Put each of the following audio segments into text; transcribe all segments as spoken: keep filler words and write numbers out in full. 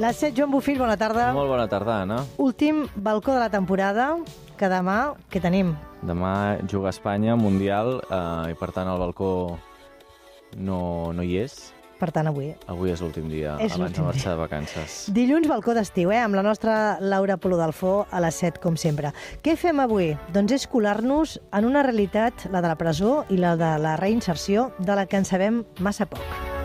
L'A set, Joan Bofill, bona tarda. Molt bona tarda, Anna. Últim balcó de la temporada, que demà, què tenim? Demà juga Espanya, Mundial, eh, i per tant el balcó no, no hi és. Per tant, avui. Avui és l'últim dia, És abans de l'últim marxar dia. de vacances. Dilluns, balcó d'estiu, eh? Amb la nostra Laura Polo Dalfó a les set, com sempre. Què fem avui? Doncs és colar-nos en una realitat, la de la presó i la de la reinserció, de la que en sabem massa poc.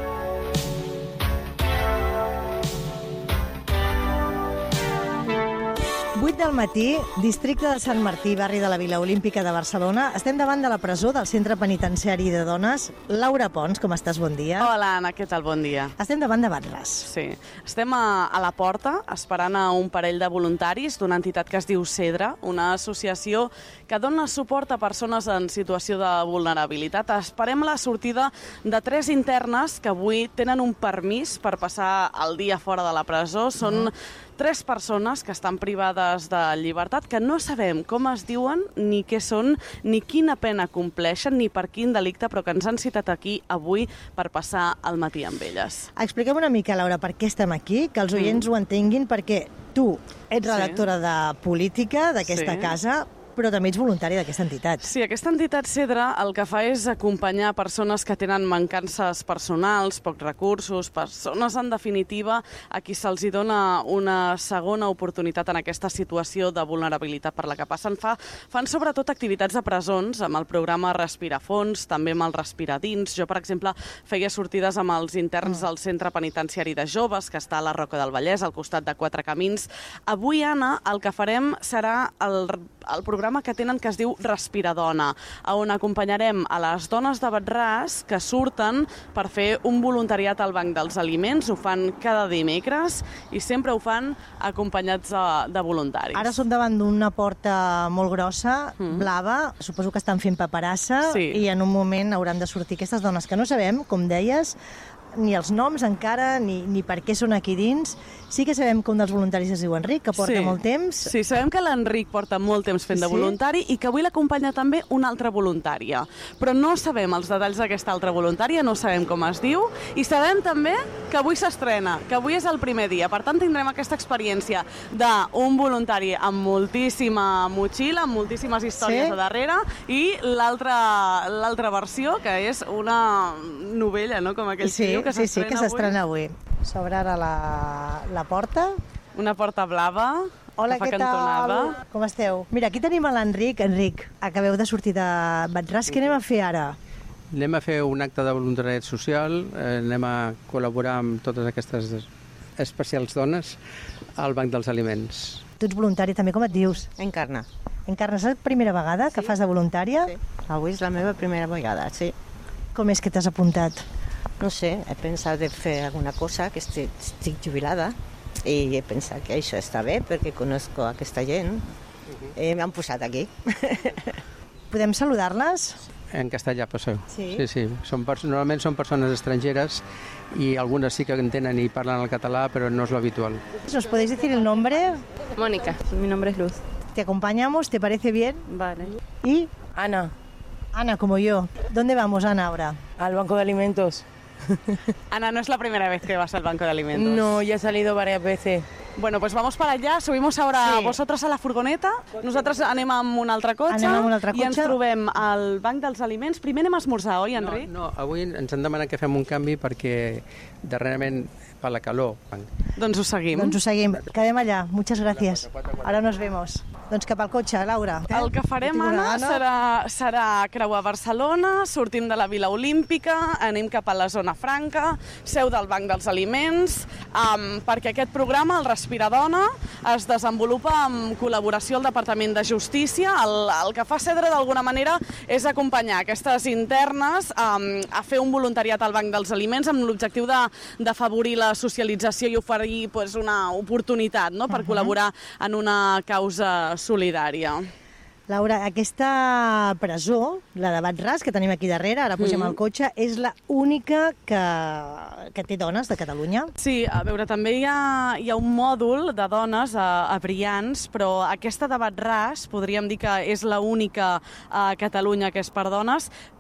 vuit del matí, districte de Sant Martí, barri de la Vila Olímpica de Barcelona. Estem davant de la presó del Centre Penitenciari de Dones. Laura Pons, com estàs? Bon dia. Hola, Anna, què tal? Bon dia. Estem davant de Bat-ras. Sí. Estem a, a la porta esperant a un parell de voluntaris d'una entitat que es diu Cedra, una associació que dona suport a persones en situació de vulnerabilitat. Esperem la sortida de tres internes que avui tenen un permís per passar el dia fora de la presó. Són tres persones que estan privades de llibertat, que no sabem com es diuen, ni què són, ni quina pena compleixen, ni per quin delicte, però que ens han citat aquí avui per passar el matí amb elles. Expliquem una mica, Laura, per què estem aquí, que els oients mm. ho entenguin, perquè tu ets redactora sí. de política d'aquesta sí. casa, però també ets voluntària d'aquesta entitat. Sí, aquesta entitat Cedra el que fa és acompanyar persones que tenen mancances personals, pocs recursos, persones, en definitiva, a qui se'ls dona una segona oportunitat en aquesta situació de vulnerabilitat per la que passen. Fa, fan sobretot activitats a presons, amb el programa Respirafons, també amb el Respiradins. Jo, per exemple, feia sortides amb els interns del Centre Penitenciari de Joves, que està a la Roca del Vallès, al costat de Quatre Camins. Avui, Anna, el que farem serà el, el programa que tenen que es diu Respiradona, on acompanyarem a les dones de Bat-ras que surten per fer un voluntariat al Banc dels Aliments. Ho fan cada dimecres i sempre ho fan acompanyats de, de voluntaris. Ara som davant d'una porta molt grossa, mm. blava, suposo que estan fent paperassa sí. i en un moment hauran de sortir aquestes dones que no sabem, com deies, ni els noms encara, ni, ni per què són aquí dins. Sí que sabem que un dels voluntaris es diu Enric, que porta sí. molt temps. Sí, sabem que l'Enric porta molt temps fent sí? de voluntari i que avui l'acompanya també una altra voluntària. Però no sabem els detalls d'aquesta altra voluntària, no sabem com es diu, i sabem també que avui s'estrena, que avui és el primer dia. Per tant, tindrem aquesta experiència d'un voluntari amb moltíssima motxilla, amb moltíssimes històries sí? a darrere, i l'altra versió, que és una novella, no?, com aquell sí. tio, que Sí, sí, que s'estrena avui. avui. S'obre ara la, la porta. Una porta blava. Hola, què tal? Com esteu? Mira, aquí tenim l'Enric. Enric, acabeu de sortir de Bat-ras. Què anem a fer ara? Anem a fer un acte de voluntariat social, eh, anem a col·laborar amb totes aquestes especials dones al Banc dels Aliments. Tu ets voluntària també, com et dius? Encarna. Encarna, és la primera vegada que sí. fas de voluntària? Sí, avui és la meva primera vegada, sí. Com és que t'has apuntat? No sé, he pensat de fer alguna cosa, que estic, estic jubilada, i he pensat que això està bé, perquè conozco aquesta gent, i m'han posat aquí. Podem saludar-les? En castellà, passeu. Sí? Sí, sí. Són, normalment són persones estrangeres i algunes sí que entenen i parlen el català, però no es lo habitual. ¿Nos podéis decir el nombre? Mónica, mi nombre es Luz. Te acompañamos, ¿te parece bien? Vale. ¿Y? Ana. Ana, como yo. ¿Dónde vamos, Ana, ahora? Al Banco de Alimentos. Ana, no es la primera vez que vas al Banco de Alimentos. No, ya he salido varias veces. Bueno, pues vamos para allá, subimos ahora sí. vosotros a la furgoneta, nosaltres anem amb un altre cotxe, anem amb un altre cotxe. I ens trobem al Banc dels Aliments. Primer anem a esmorzar, oi, Enric? No, no, avui ens han demanat que fem un canvi perquè darrerament per la calor. Doncs ho seguim. Doncs ho seguim. Quedem allà. Muchas gracias. Ahora nos vemos. Doncs cap al cotxe, Laura. El que farem, Anna, serà, serà creuar Barcelona, sortim de la Vila Olímpica, anem cap a la zona franca, seu del Banc dels Aliments, um, perquè aquest programa, el Respiradona, es desenvolupa en col·laboració al Departament de Justícia. El, el que fa Cedra, d'alguna manera, és acompanyar aquestes internes um, a fer un voluntariat al Banc dels Aliments amb l'objectiu d'afavorir la socialització i oferir pues, una oportunitat, no?, per uh-huh. col·laborar en una causa solidària. Laura, aquesta presó, la de Bat-ras, que tenim aquí darrere, ara pugem mm. al cotxe, és la única que, que té dones de Catalunya? Sí, a veure, també hi ha, hi ha un mòdul de dones a, a Brians, però aquesta de Bat-ras podríem dir que és la única a Catalunya que és per dones,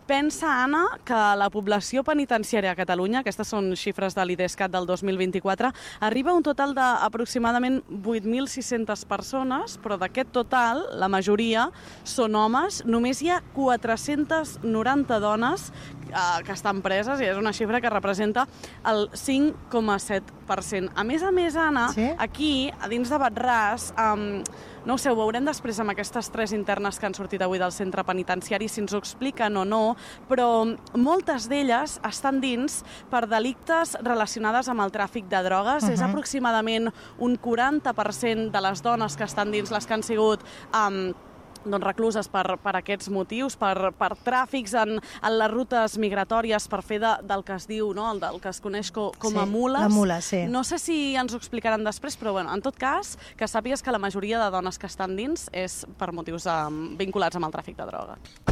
Pensa, Anna, que la població penitenciària a Catalunya, aquestes són xifres de l'IDESCAT del dos mil vint-i-quatre, arriba a un total d'aproximadament vuit mil sis-centes persones, però d'aquest total, la majoria són homes. Només hi ha quatre-centes noranta dones eh, que estan preses, i és una xifra que representa el cinc coma set per cent. A més a més, Anna, sí? Aquí, a dins de Bat-ras, um, no ho sé, ho veurem després amb aquestes tres internes que han sortit avui del centre penitenciari, si ens ho expliquen o no, però moltes d'elles estan dins per delictes relacionades amb el tràfic de drogues. Uh-huh. És aproximadament un quaranta per cent de les dones que estan dins les que han sigut um, doncs recluses per, per aquests motius, per, per tràfics en, en les rutes migratòries, per fer de, del que es diu, no? el, del que es coneix com, com sí, a mules. La mula, sí. No sé si ens ho explicaran després, però bueno, en tot cas, que sàpigues que la majoria de dones que estan dins és per motius um, vinculats amb el tràfic de droga.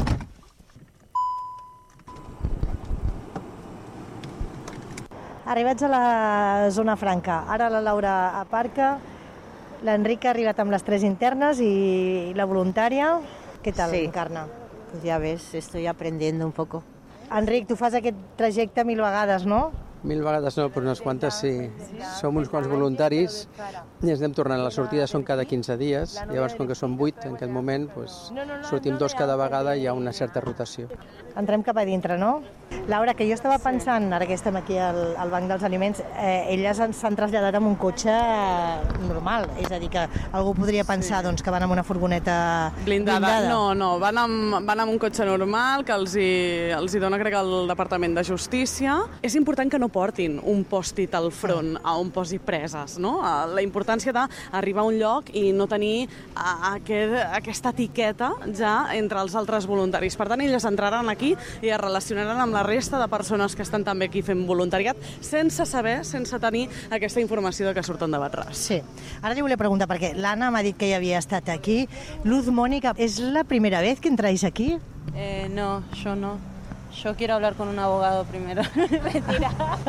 Arribats a la zona franca. Ara la Laura aparca, l'Enric ha arribat amb les tres internes i la voluntària. Què tal, sí. Encarna? Pues ya ves, estoy aprendiendo un poco. Enric, tu fas aquest trajecte mil vegades, no? Mil vegades no, però unes quantes sí. Som uns quants voluntaris i ens anem tornant. Les sortides són cada quinze dies, llavors com que són vuit en aquest moment, doncs, sortim dos cada vegada i hi ha una certa rotació. Entrem cap a dintre, no? Laura, que jo estava pensant, ara que estem aquí al, al Banc dels Aliments, eh, elles s'han traslladat amb un cotxe normal, és a dir, que algú podria pensar sí. doncs, que van amb una furgoneta blindada. blindada. No, no, van amb, van amb un cotxe normal que els hi, els hi dona, crec, el Departament de Justícia. És important que no portin un pòstit al front a on posi preses, no? La importància d'arribar a un lloc i no tenir aquest, aquesta etiqueta ja entre els altres voluntaris. Per tant, elles entraran aquí i es relacionaran amb la resta de persones que estan també aquí fent voluntariat sense saber, sense tenir aquesta informació de que surten de Bat-ras. Sí. Ara li volia preguntar, perquè l'Anna m'ha dit que ja havia estat aquí. Luz, Mónica, ¿es la primera vez que entráis aquí? Eh, no, yo no. Yo quiero hablar con un abogado primero. Mentira.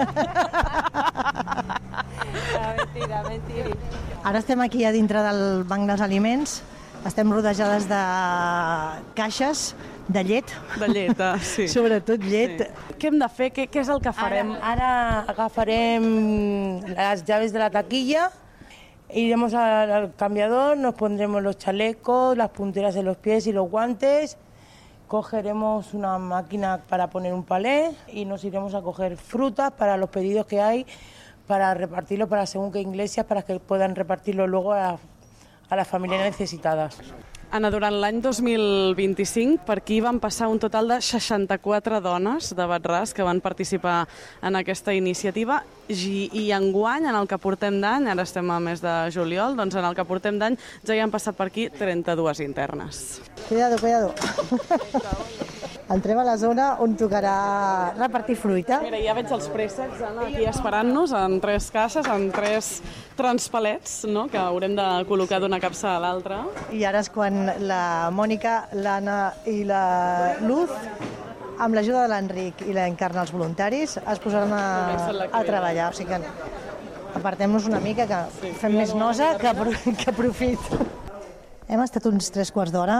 mentira, mentira. Ara estem aquí a dintre del Banc dels Aliments. Estem rodejades de caixes de llet. De llet, ah, sí. Sobretot llet. Sí. Què hem de fer? Què, què és el que farem? Ara, ara agafarem las llaves de la taquilla, iremos al, al cambiador, nos pondremos los chalecos, las punteras en los pies y los guantes. Cogeremos una máquina para poner un palé y nos iremos a coger frutas para los pedidos que hay, para repartirlo para según qué iglesias, para que puedan repartirlo luego a, a las familias necesitadas. Anna, durant l'any dos mil vint-i-cinc per aquí van passar un total de seixanta-quatre dones de Bat-ras que van participar en aquesta iniciativa i, i enguany, en el que portem d'any, ara estem al mes de juliol, doncs en el que portem d'any ja hi han passat per aquí trenta-dues internes. Cuidado, cuidado. Entrem a la zona on tocarà repartir fruita. Mira, ja veig els préssecs, Anna, aquí esperant-nos en tres caixes, en tres transpalets, no?, que haurem de col·locar d'una capsa a l'altra. I ara és quan la Mònica, l'Anna i la Luz, amb l'ajuda de l'Enric i l'Encarna, els voluntaris, es posaran a, a treballar. O sigui que apartem-nos una mica, que sí, fem més nosa que, que profit. Hem estat uns tres quarts d'hora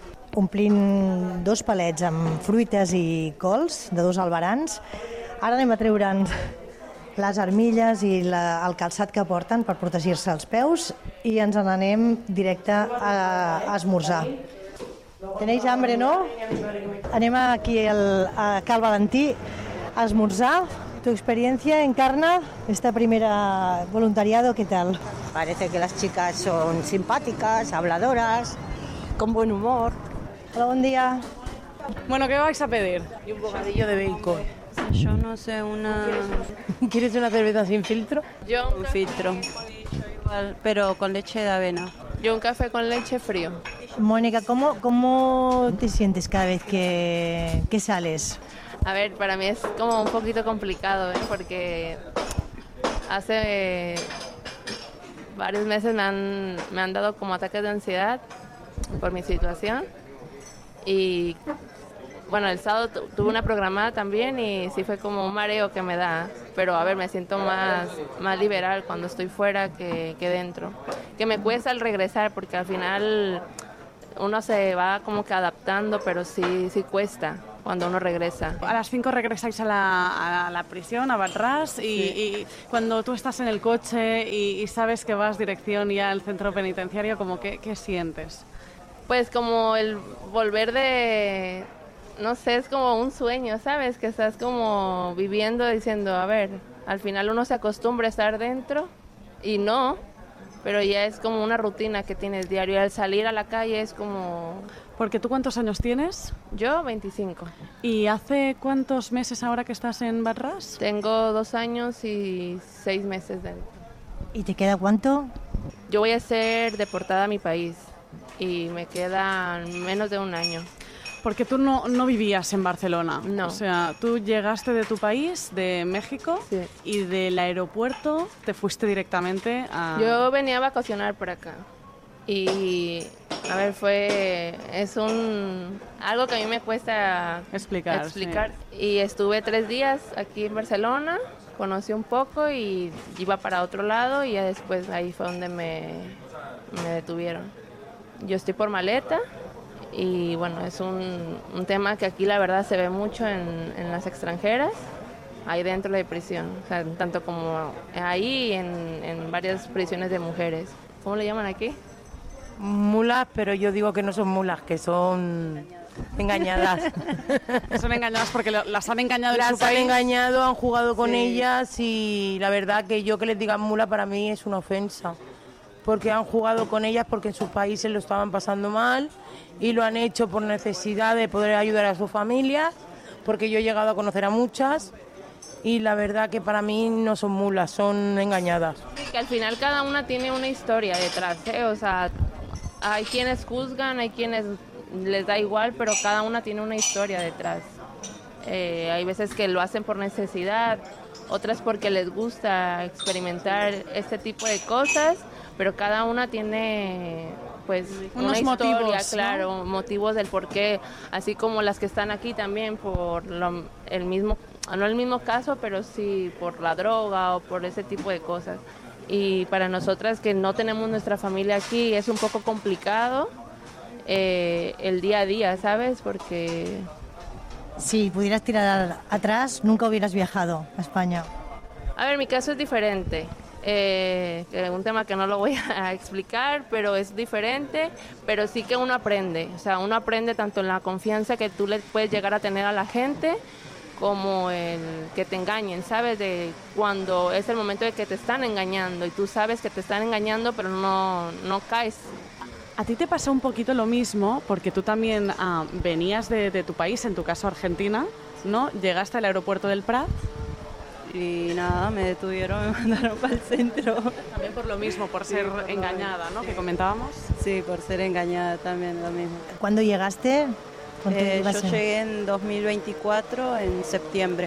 omplint dos palets amb fruites i cols de dos albarans. Ara anem a treure'n les armilles i la, el calçat que porten per protegir-se els peus i ens n'anem directe a, a esmorzar. Tenéis hambre, no? Anem aquí al, a Cal Valentí a esmorzar. ¿Tu experiencia, Encarna, esta primera voluntariado, qué tal? Parece que las chicas son simpáticas, habladoras, con buen humor. Hola, buen día. Bueno, ¿qué vais a pedir? Y un bocadillo de bacon. Yo no sé, una... ¿Quieres una cerveza sin filtro? Yo un filtro. Igual, pero con leche de avena. Yo un café con leche frío. Mónica, ¿cómo, cómo te sientes cada vez que, que sales? A ver, para mí es como un poquito complicado, ¿eh? Porque hace varios meses me han, me han dado como ataques de ansiedad por mi situación. Y bueno, el sábado tuve una programada también y sí fue como un mareo que me da. Pero a ver, me siento más, más liberal cuando estoy fuera que, que dentro. Que me cuesta el regresar porque al final uno se va como que adaptando, pero sí, sí cuesta. cuando uno regresa. A las cinco regresáis a la, a la prisión, a Barras, y, sí. y cuando tú estás en el coche y, y sabes que vas dirección ya al centro penitenciario, ¿cómo qué, qué sientes? Pues como el volver de, no sé, es como un sueño, ¿sabes? Que estás como viviendo diciendo, a ver, al final uno se acostumbra a estar dentro y no, pero ya es como una rutina que tienes diario. Al salir a la calle es como... Porque ¿tú cuántos años tienes? Yo, veinticinco. ¿Y hace cuántos meses ahora que estás en Barras? Tengo dos años y seis meses dentro. ¿Y te queda cuánto? Yo voy a ser deportada a mi país y me queda menos de un año. Porque tú no, no vivías en Barcelona. No. O sea, tú llegaste de tu país, de México, sí. y del aeropuerto te fuiste directamente a... Yo venía a vacacionar por acá. Y, a ver, fue... Es un... algo que a mí me cuesta explicar. explicar. Sí. Y estuve tres días aquí en Barcelona, conocí un poco y iba para otro lado y ya después ahí fue donde me, me detuvieron. Yo estoy por maleta. Y bueno, es un, un tema que aquí la verdad se ve mucho en, en las extranjeras, ahí dentro de prisión, o sea, tanto como ahí en, en varias prisiones de mujeres. ¿Cómo le llaman aquí? Mulas, pero yo digo que no son mulas, que son engañadas. Son engañadas porque las han engañado las en su país. Las han engañado, han jugado con sí. ellas y la verdad que yo que les digan mula para mí es una ofensa. Porque han jugado con ellas porque en sus países lo estaban pasando mal y lo han hecho por necesidad de poder ayudar a sus familias, porque yo he llegado a conocer a muchas y la verdad que para mí no son mulas, son engañadas. Que al final cada una tiene una historia detrás, ¿eh? O sea, hay quienes juzgan, hay quienes les da igual, pero cada una tiene una historia detrás. Eh, hay veces que lo hacen por necesidad, otras porque les gusta experimentar este tipo de cosas, pero cada una tiene pues unos una historia, motivos, claro, ¿no? motivos del por qué, así como las que están aquí también por lo, el mismo, no el mismo caso, pero sí por la droga o por ese tipo de cosas. Y para nosotras que no tenemos nuestra familia aquí es un poco complicado eh, el día a día, ¿sabes? Porque... Si pudieras tirar atrás, nunca hubieras viajado a España. A ver, mi caso es diferente. Eh, un tema que no lo voy a explicar, pero es diferente, pero sí que uno aprende, o sea, uno aprende tanto en la confianza que tú le puedes llegar a tener a la gente, como el que te engañen, ¿sabes? De cuando es el momento de que te están engañando y tú sabes que te están engañando, pero no, no caes. A ti te pasó un poquito lo mismo, porque tú también ah, venías de, de tu país, en tu caso Argentina, ¿no? Llegaste al aeropuerto del Prat. Y nada, me detuvieron, me mandaron para el centro. También por lo mismo, por ser sí, engañada, ¿no? Sí. Que comentábamos. Sí, por ser engañada también, lo mismo. ¿Cuándo llegaste? Eh, yo llegué en dos mil veinticuatro, en septiembre.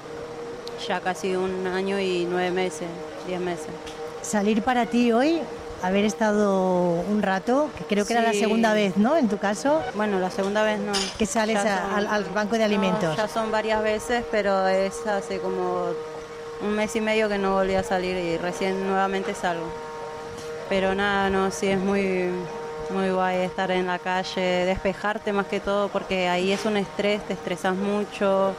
Ya casi un año y nueve meses, diez meses. Salir para ti hoy, haber estado un rato, que creo que sí. Era la segunda vez, ¿no? En tu caso. Bueno, la segunda vez no. Que sales a, son, al, al banco de alimentos. No, ya son varias veces, pero es hace como un mes y medio que no volví a salir y recién nuevamente salgo. Pero nada, no, sí es muy, muy guay estar en la calle, despejarte más que todo, porque ahí es un estrés, te estresas mucho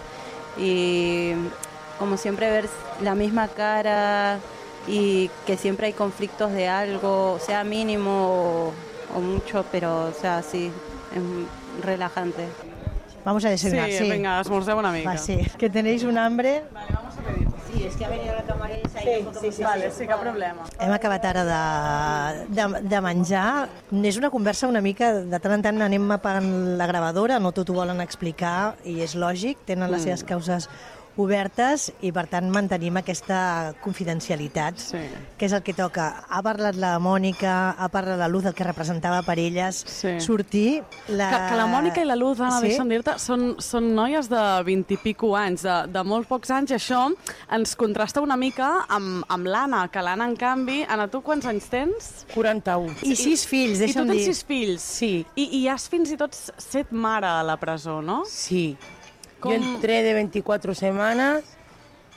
y como siempre ver la misma cara y que siempre hay conflictos de algo, sea mínimo o, o mucho, pero o sea, sí, es relajante. Vamos a desayunar, sí. Sí, venga, esmorzem una mica. Va, sí. Que tenéis un hambre. Vale, vamos a pedir. Sí, és que ha venido la camarera i sí, sí, sí, vale, sí, cap problema. Hem acabat ara de, de, de menjar. És una conversa una mica, de tant en tant anem apagant la gravadora, no tot ho volen explicar i és lògic, tenen les seves causes obertes i per tant mantenim aquesta confidencialitat, sí. Que és el que toca. Ha parlat la Mònica, ha parlat la Luz, el que representava per elles, sí. Sortir... La... Que, que la Mònica i la Luz, Anna, sí? deixa'm dir-te, són, són noies de vint i pico anys, de, de molt pocs anys, i això ens contrasta una mica amb, amb l'Anna, que l'Anna, en canvi, Anna, tu quants anys tens? quaranta-u. I sis fills, deixa'm dir. I tu tens sis fills? Sí. I, I has fins i tot set mare a la presó, no? Sí. Com... Yo entré de veinticuatro semanas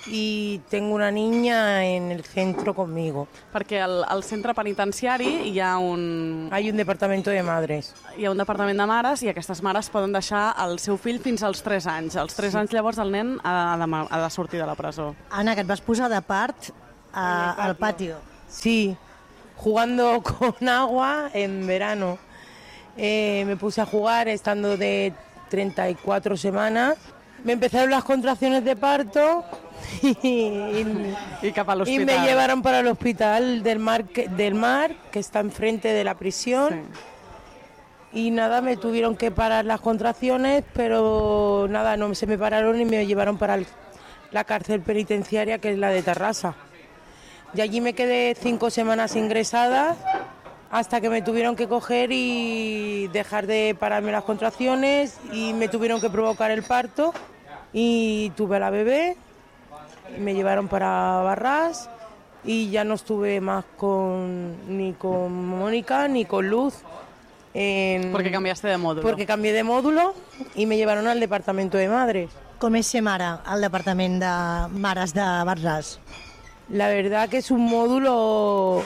y tengo una niña en el centro conmigo. Perquè al, al centre penitenciari hi ha un... Hay un departamento de madres. Hi ha un departament de mares i aquestes mares poden deixar el seu fill fins als tres anys. Als tres sí. anys llavors el nen ha de, ha de sortir de la presó. Anna, que et vas posar de part a, al patio. Sí, jugando con agua en verano. Eh, me puse a jugar estando de treinta y cuatro semanas. Me empezaron las contracciones de parto y, y, y, cap al y me llevaron para el hospital del mar, que, del mar, que está enfrente de la prisión. Sí. Y nada, me tuvieron que parar las contracciones, pero nada, no se me pararon y me llevaron para el, la cárcel penitenciaria, que es la de Tarrasa. Y allí me quedé cinco semanas ingresada, hasta que me tuvieron que coger y dejar de pararme las contracciones y me tuvieron que provocar el parto y tuve a la bebé, me llevaron para Barras y ya no estuve más con, ni con Mónica ni con Luz. En, porque cambiaste de módulo. Porque cambié de módulo y me llevaron al departamento de madres. Com és ser mare al departament de mares de Barras? La verdad que es un módulo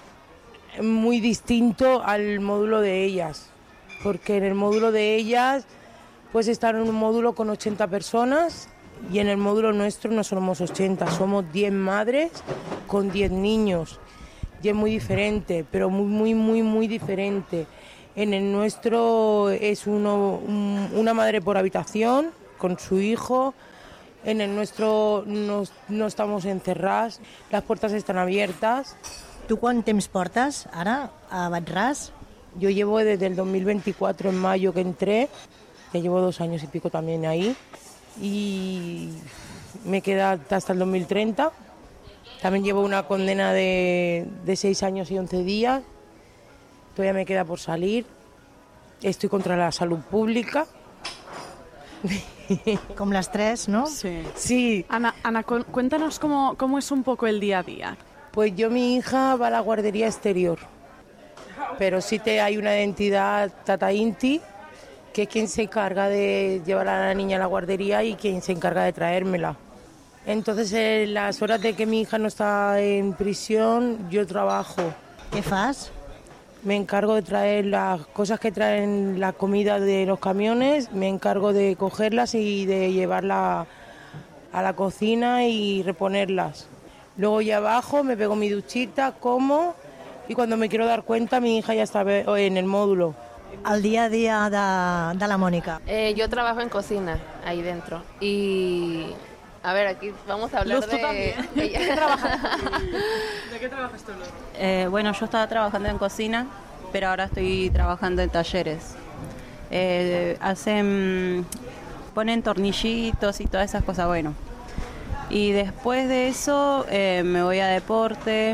muy distinto al módulo de ellas, porque en el módulo de ellas pues estar en un módulo con ochenta personas y en el módulo nuestro no somos ochenta, somos diez madres con diez niños y es muy diferente, pero muy muy muy muy diferente. En el nuestro es uno, un, una madre por habitación con su hijo. En el nuestro no, no estamos encerradas, las puertas están abiertas. ¿Tú quant temps portes ara a Barras? Yo llevo desde el dos mil veinticuatro, en mayo que entré, ya llevo dos años y pico también ahí, y me queda hasta el dos mil treinta. También llevo una condena de, de seis años y once días, todavía me queda por salir. Estoy contra la salud pública. Como las tres, ¿no? Sí. Sí. Ana, Ana, cuéntanos cómo, cómo es un poco el día a día. Pues yo, mi hija va a la guardería exterior, pero sí te, hay una entidad, Tata Inti, que es quien se encarga de llevar a la niña a la guardería y quien se encarga de traérmela. Entonces, en las horas de que mi hija no está en prisión, yo trabajo. ¿Qué fas? Me encargo de traer las cosas que traen la comida de los camiones, me encargo de cogerlas y de llevarlas a la cocina y reponerlas. Luego ya abajo me pego mi duchita, como, y cuando me quiero dar cuenta mi hija ya está en el módulo. El día a día de, de la Mónica. Eh, yo trabajo en cocina, ahí dentro. Y, a ver, aquí vamos a hablar Luz, de... ¿tú también? ¿De qué trabajas? ¿De qué trabajas tú, Luz? Eh, bueno, yo estaba trabajando en cocina, pero ahora estoy trabajando en talleres. Eh, hacen... ponen tornillitos y todas esas cosas, bueno. Y después de eso eh, me voy a deporte,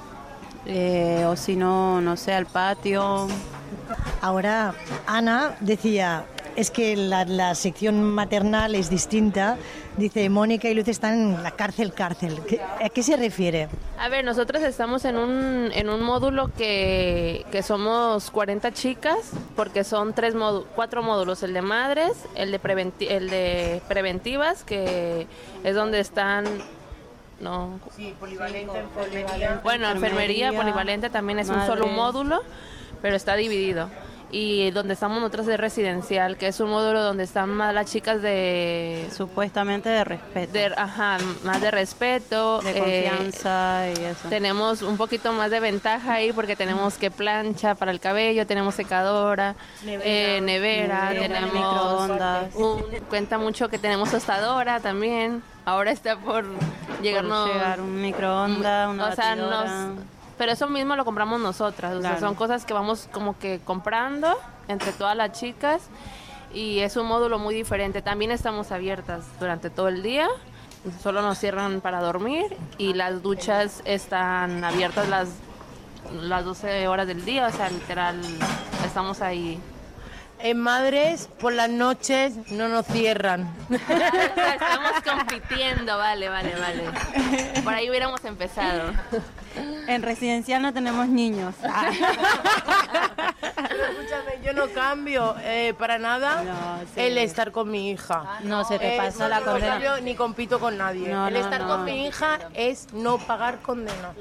eh, o si no, no sé, al patio. Ahora, Ana decía, es que la, la sección maternal es distinta. Dice, Mónica y Luz están en la cárcel, cárcel. ¿A qué se refiere? A ver, nosotros estamos en un, en un módulo que, que somos cuarenta chicas, porque son tres módulos, cuatro módulos, el de madres, el de, preventi- el de preventivas, que es donde están... No. Sí, polivalente, enfermería. Bueno, enfermería, enfermería polivalente también es madres. Un solo módulo, pero está dividido. Y donde estamos nosotros es residencial, que es un módulo donde están más las chicas de... Supuestamente de respeto. De, ajá, más de respeto. De confianza eh, y eso. Tenemos un poquito más de ventaja ahí porque tenemos que plancha para el cabello, tenemos secadora, nevera, eh, nevera, nevera tenemos microondas. Un, cuenta mucho que tenemos tostadora también. Ahora está por llegarnos... Por llegar un microondas, una o sea, batidora. Nos, pero eso mismo lo compramos nosotras, o claro. sea, son cosas que vamos como que comprando entre todas las chicas y es un módulo muy diferente. También estamos abiertas durante todo el día, solo nos cierran para dormir y las duchas están abiertas las, las doce horas del día, o sea, literal, estamos ahí. En Madres, por las noches, no nos cierran. Estamos compitiendo, vale, vale, vale. Por ahí hubiéramos empezado. En residencial no tenemos niños. Pero escúchame, yo no cambio eh, para nada No, sí. el estar con mi hija. No se te Eh, pasa no, la no condena. cambio ni compito con nadie. No, el no, estar no. con mi hija es no pagar condena.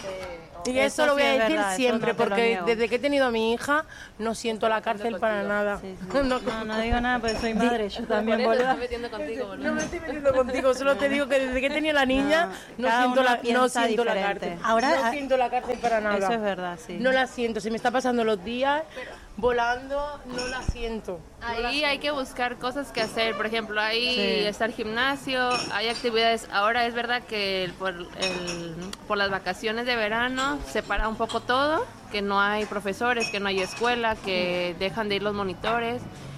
Y eso, Eso lo voy sí a es decir verdad, eso siempre, no te lo porque niego. desde que he tenido a mi hija no siento la cárcel para nada. Sí, sí. No, no digo nada porque soy madre, yo también, boluda. metiendo contigo, boludo. No me estoy metiendo contigo, solo te digo que desde que he tenido la niña no, cada siento, uno la, no piensa siento la diferente. cárcel. Ahora- no siento la cárcel para nada. Eso es verdad, sí. No la siento, se me está pasando los días volando, no la siento. Ahí hay que buscar cosas que hacer, por ejemplo, ahí Sí. está el gimnasio, hay actividades. Ahora es verdad que el- por, el- por las vacaciones de verano se para un poco todo, que no hay profesores, que no hay escuela, que dejan de ir los monitores.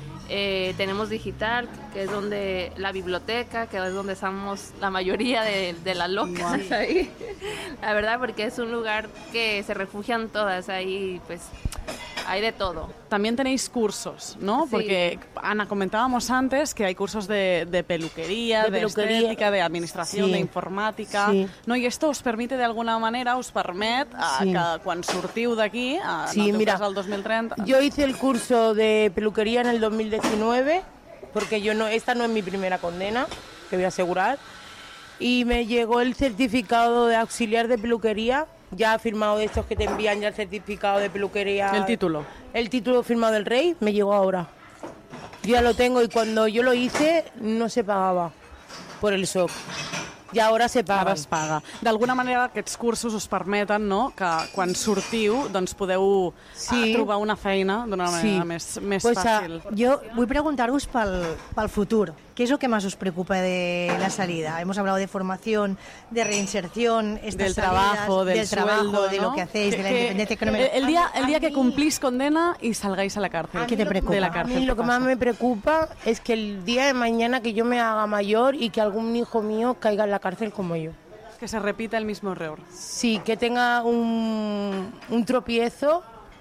Eh, tenemos digital, que es donde la biblioteca, que es donde estamos la mayoría de, de las locas ahí. La verdad, porque es un lugar que se refugian todas ahí, pues hay de todo. También tenéis cursos, ¿no? Sí. Porque, Ana, comentábamos antes que hay cursos de, de peluquería, De de, peluquería. estética, de administración, Sí. de informàtica... Sí. No? I esto us permite, d'alguna manera, us permet a, Sí. que quan sortiu d'aquí, a- en Sí, el teu mira, cas, el dos mil trenta... Yo hice el curso de peluquería en el dos mil diecinueve, porque yo no, esta no es mi primera condena, te voy a asegurar, y me llegó el certificado de auxiliar de peluquería, ya firmado de estos que te envían ya el certificado de peluquería. El título. El título firmado del rey me llegó ahora. Yo ya lo tengo y cuando yo lo hice no se pagaba por el S O C. I ara se paga. Ara es paga. D'alguna manera aquests cursos us permeten, no?, que quan sortiu doncs podeu Sí. eh, trobar una feina d'una manera més, més Pues, ah, fàcil. yo voy a preguntaros pel, pel futuro. ¿Qué es lo que más os preocupa de la salida? Hemos hablado de formación, de reinserción, estas del salidas, trabajo, del, del trabajo, sueldo, de ¿no? lo que hacéis, Que- de la que independencia económica. El, el día, A el día mí- que cumplís condena y salgáis a la cárcel. ¿Qué te preocupa? De la A cárcel. mí lo ¿qué que más pasa? me preocupa es que el día de mañana que yo me haga mayor y que algún hijo mío caiga en la cárcel como yo. Que se repita el mismo error. Sí, que tenga un, un tropiezo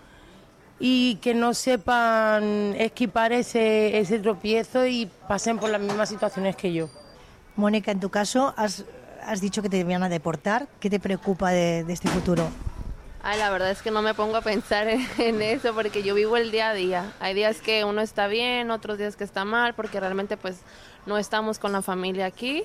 y que no sepan esquipar ese, ese tropiezo y pasen por las mismas situaciones que yo. Mónica, en tu caso, has, has dicho que te iban a deportar. ¿Qué te preocupa de, de este futuro? Ay, la verdad es que no me pongo a pensar en, en eso porque yo vivo el día a día. Hay días que uno está bien, otros días que está mal, porque realmente pues no estamos con la familia aquí.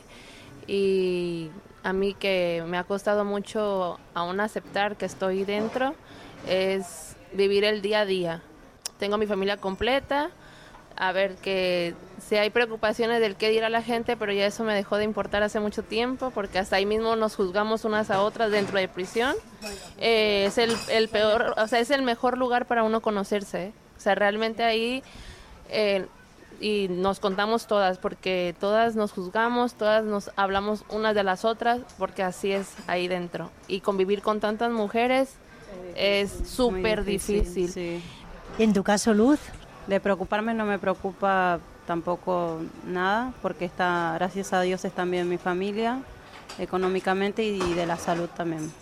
Y a mí que me ha costado mucho aún aceptar que estoy dentro es vivir el día a día. Tengo mi familia completa, a ver que si hay preocupaciones del qué dirá la gente, pero ya eso me dejó de importar hace mucho tiempo porque hasta ahí mismo nos juzgamos unas a otras dentro de prisión. Eh, es el, el peor, o sea, es el mejor lugar para uno conocerse, ¿eh? O sea, realmente ahí eh, y nos contamos todas porque todas nos juzgamos, todas nos hablamos unas de las otras porque así es ahí dentro. Y convivir con tantas mujeres es súper difícil. Sí. ¿Y en tu caso, Luz? De preocuparme no me preocupa tampoco nada, porque está, gracias a Dios están bien mi familia, económicamente y de la salud también.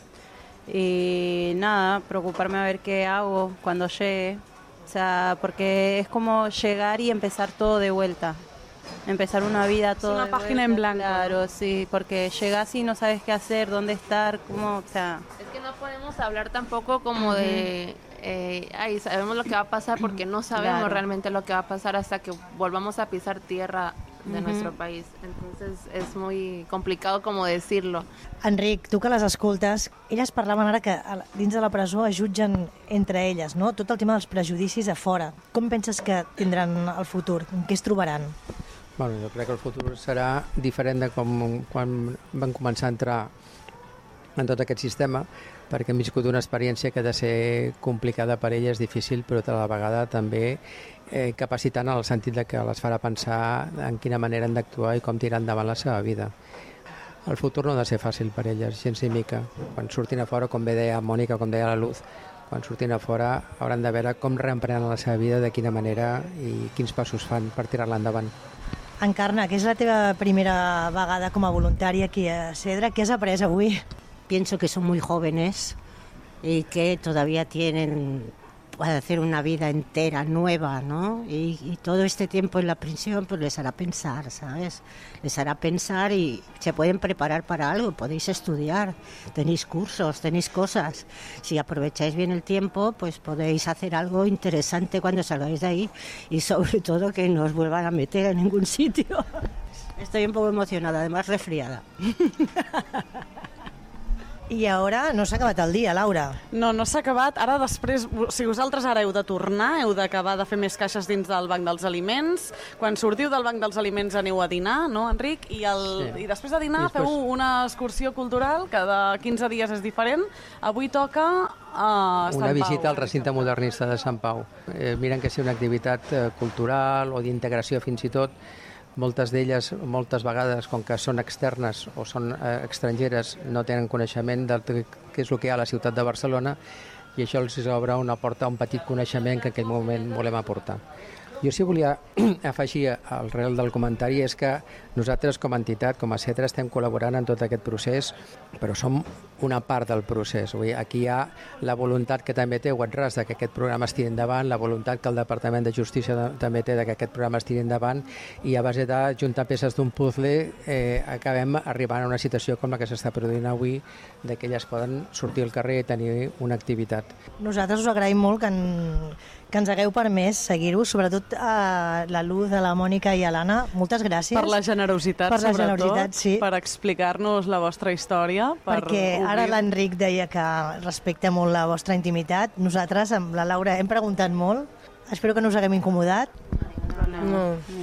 Y nada, preocuparme a ver qué hago cuando llegue, o sea, porque es como llegar y empezar todo de vuelta, empezar una vida todo una de página vuelta, en blanco. Claro, sí, porque llegas y no sabes qué hacer, dónde estar, cómo, o sea... Es que no podemos hablar tampoco como de, eh, ay, sabemos lo que va a pasar porque no sabemos Claro. realmente lo que va a pasar hasta que volvamos a pisar tierra de Ujú. nuestro país. Entonces es muy complicado como decirlo. Enric, tu que les escoltes, elles parlaven ara que a la- dins de la presó es jutgen entre elles, no? Tot el tema dels prejudicis a fora. Com penses que tindran el futur? En què es trobaran? Bueno, jo crec que el futur serà diferent de com quan van començar a entrar en tot aquest sistema, perquè han viscut una experiència que ha de ser complicada per elles, difícil, però a la vegada també eh, capacitant en el sentit de que les farà pensar en quina manera han d'actuar i com tirar endavant la seva vida. El futur no ha de ser fàcil per elles, gens ni mica. Quan surtin a fora, com bé deia Mònica, com deia la Luz, quan surtin a fora hauran de veure com reemprenen la seva vida, de quina manera i quins passos fan per tirar-la endavant. Encarna, que és la teva primera vegada com a voluntària aquí a Cedra, què has après avui? Pienso que son muy jóvenes y que todavía tienen pueda hacer una vida entera, nueva, ¿no? Y, y todo este tiempo en la prisión pues les hará pensar, ¿sabes? Les hará pensar y se pueden preparar para algo, podéis estudiar, tenéis cursos, tenéis cosas. Si aprovecháis bien el tiempo, pues podéis hacer algo interesante cuando salgáis de ahí y sobre todo que no os vuelvan a meter en ningún sitio. Estoy un poco emocionada, además resfriada. I ara no s'ha acabat el dia, Laura. No, no s'ha acabat. Ara després, o sigui, vosaltres ara heu de tornar, heu d'acabar de fer més caixes dins del banc dels aliments. Quan sortiu del banc dels aliments aneu a dinar, no, Enric? I, el, sí. I després de dinar després... feu una excursió cultural, cada quinze dies és diferent. Avui toca a Sant Una visita Pau. al recinte modernista de Sant Pau. Eh, miren que sigui una activitat eh, cultural o d'integració fins i tot. Moltes d'elles, moltes vegades, com que són externes o són eh, estrangeres, no tenen coneixement del que és el que hi ha a la ciutat de Barcelona i això els obre una porta, un petit coneixement que en aquell moment volem aportar. Jo sí volia afegir al real del comentari és que nosaltres com a entitat, com a CEDRA, estem col·laborant en tot aquest procés, però som una part del procés. Vull dir, aquí hi ha la voluntat que també té Wetras de que aquest programa es tiri endavant, la voluntat que el Departament de Justícia de, també té de que aquest programa es tiri endavant i a base de juntar peces d'un puzzle eh, acabem arribant a una situació com la que s'està produint avui, de que elles poden sortir al carrer i tenir una activitat. Nosaltres us agraïm molt que, en, que ens hagueu permès seguir-ho, sobretot a la Luz, a la Mònica i a l'Anna. Moltes gràcies. Per la generositat, per la sobretot, generositat, sí. Per explicar-nos la vostra història. Per Perquè obrir... ara l'Enric deia que respecta molt la vostra intimitat. Nosaltres, amb la Laura, hem preguntat molt. Espero que no us haguem incomodat. No. no.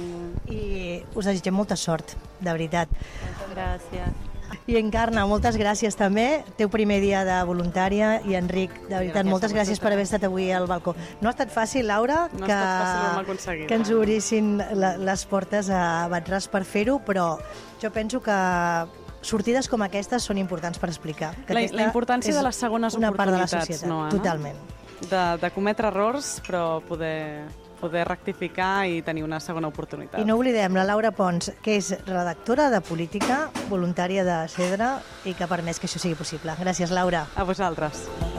I us desitgem molta sort, de veritat. Moltes gràcies. I Encarna, moltes gràcies també. Teu primer dia de voluntària i Enric, de veritat, moltes gràcies per haver estat avui al balcó. No ha estat fàcil, Laura, no que, ha estat fàcil, ho hem aconseguit. que ens obrissin la, les portes a Wetras per fer-ho, però jo penso que sortides com aquestes són importants per explicar. Que la, la importància de les segones una part de la oportunitats, societat, no, Anna? Totalment. De, de cometre errors, però poder... poder rectificar i tenir una segona oportunitat. I no oblidem la Laura Pons, que és redactora de política, voluntària de CEDRA i que ha permès que això sigui possible. Gràcies, Laura. A vosaltres.